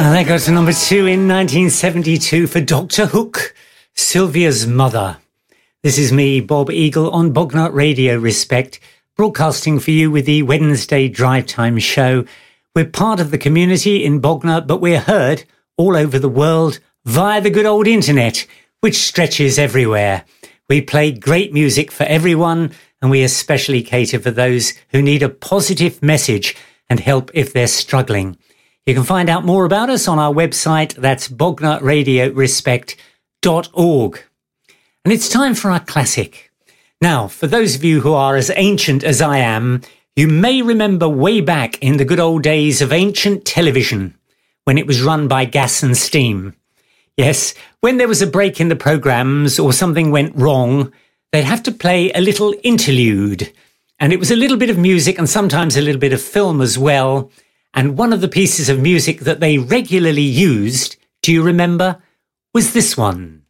And that got to number 2 in 1972 for Dr. Hook, Sylvia's Mother. This is me, Bob Eagle, on Bognut Radio Respect, broadcasting for you with the Wednesday Drive Time show. We're part of the community in Bognut, but we're heard all over the world via the good old internet, which stretches everywhere. We play great music for everyone, and we especially cater for those who need a positive message and help if they're struggling. You can find out more about us on our website, that's bognutradioRespect.org. And it's time for our classic. Now, for those of you who are as ancient as I am, you may remember way back in the good old days of ancient television, when it was run by gas and steam. Yes, when there was a break in the programmes or something went wrong, they'd have to play a little interlude. And it was a little bit of music and sometimes a little bit of film as well. And one of the pieces of music that they regularly used, do you remember, was this one.